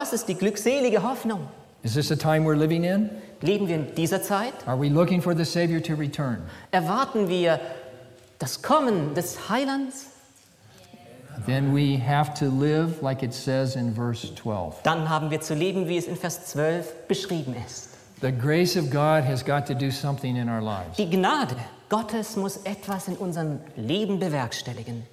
Das ist die glückselige Hoffnung. Is this a time we're living in? Leben wir in dieser Zeit? Are we looking for the Savior to return? Erwarten wir das Kommen des Heilands? Then we have to live like it says in verse 12. Dann haben wir zu leben, wie es in Vers 12 beschrieben ist. The grace of God has got to do something in our lives. Die Gnade Gottes muss etwas in unserem Leben bewerkstelligen.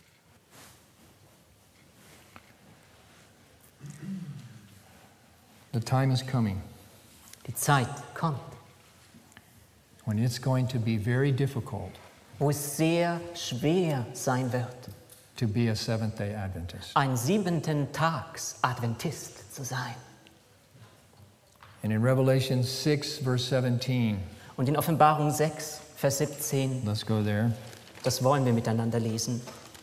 The time is coming Die Zeit kommt, when it's going to be very difficult wo es sehr schwer sein wird, to be a Seventh-day Adventist. ein 7. Tags Adventist zu sein. And in Revelation 6, verse 17, Und in Offenbarung 6, Vers 17, let's go there. das wollen wir miteinander lesen.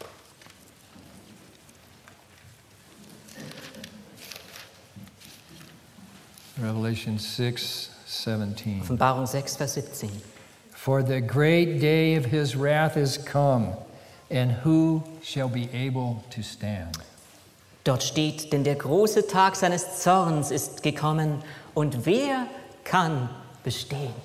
Revelation 6, 17. Offenbarung 6, Vers 17. For the great day of his wrath is come, and who shall be able to stand? Dort steht, denn der große Tag seines Zorns ist gekommen, und wer kann bestehen?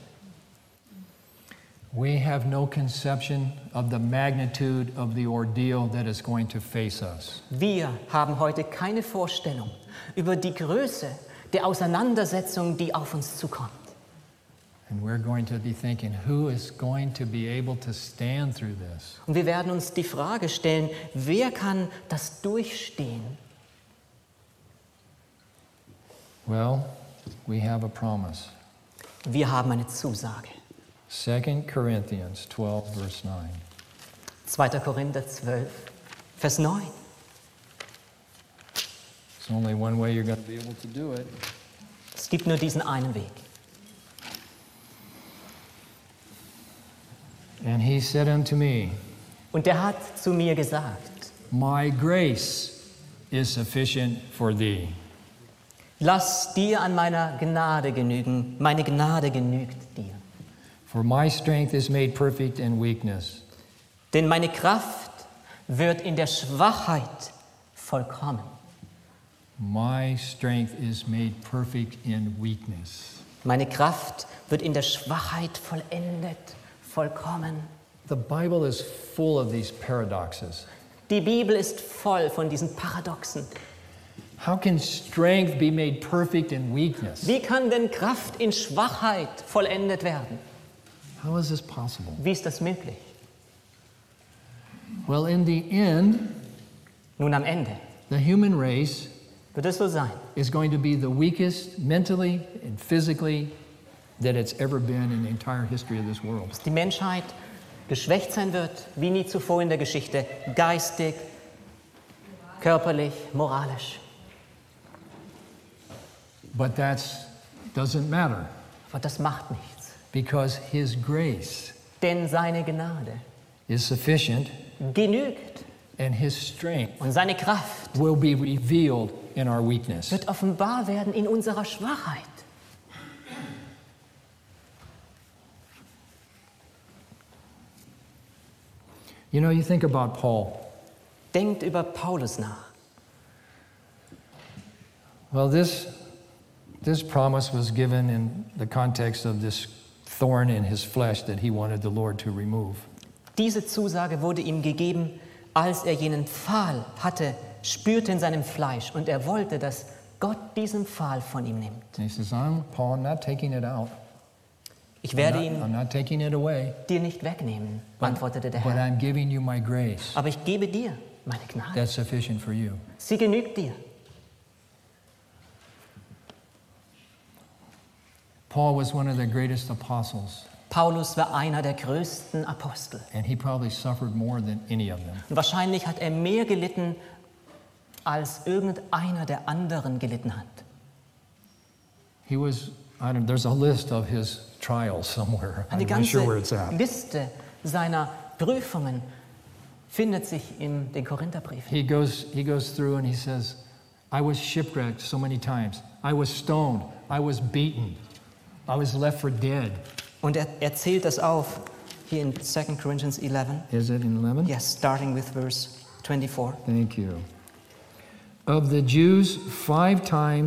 We have no conception of the magnitude of the ordeal that is going to face us. Wir haben heute keine Vorstellung über die Größe der Auseinandersetzung, die auf uns zukommt. And we're going to be thinking, who is going to be able to stand through this? Und wir werden uns die Frage stellen, wer kann das durchstehen? Well, we have a promise. Wir haben eine Zusage. 2 Corinthians 12, verse 9. 2. Korinther 12, Vers 9. There's only one way you're going to be able to do it. Es gibt nur diesen einen Weg. And he said unto me, Und er hat zu mir gesagt, My grace is sufficient for thee. lass dir an meiner Gnade genügen, meine Gnade genügt dir. For my strength is made perfect in weakness. Denn meine Kraft wird in der Schwachheit vollkommen. My strength is made perfect in weakness. Meine Kraft wird in der Schwachheit vollendet, vollkommen. The Bible is full of these paradoxes. Die Bibel ist voll von diesen Paradoxen. How can strength be made perfect in weakness? Wie kann denn Kraft in Schwachheit vollendet werden? How is this possible? Wie ist das möglich? Well, in the end, Nun am Ende the human race wird es so sein, is going to be the weakest mentally and physically that it's ever been in the entire history of this world. dass die Menschheit geschwächt sein wird, wie nie zuvor in der Geschichte, geistig, körperlich, moralisch. But that doesn't matter Aber das macht nichts, because His grace denn seine Gnade is sufficient genügt and His strength und seine Kraft will be revealed in our weakness. wird offenbar werden in unserer Schwachheit. You know, you think about Paul. Denkt über Paulus nach. Well, this promise was given in the context of this thorn in his flesh that he wanted the Lord to remove. Diese Zusage wurde ihm gegeben, als er jenen Pfahl hatte, spürte in seinem Fleisch und er wollte, dass Gott diesen Pfahl von ihm nimmt. And he says, Paul, I'm not taking it out. Ich werde I'm ihn not taking it away, dir nicht wegnehmen, antwortete der but Herr. I'm giving you my grace. Aber ich gebe dir meine Gnade. That's sufficient for you. Sie genügt dir. Paul was one of the greatest apostles, Paulus war einer der größten Apostel. and he probably suffered more than any of them. Und wahrscheinlich hat er mehr gelitten, als irgendeiner der anderen gelitten hat. He was, there's a list of his trials somewhere. Eine I'm not sure where it's ganze at. Liste seiner Prüfungen findet sich in den Korintherbriefen. He goes through and he says, I was shipwrecked so many times. I was stoned. I was beaten. I was left for dead. Und er zählt das auf hier in 2 Corinthians 11. Is it in 11? Yes, starting with verse 24. Thank you. of the Jews 5 times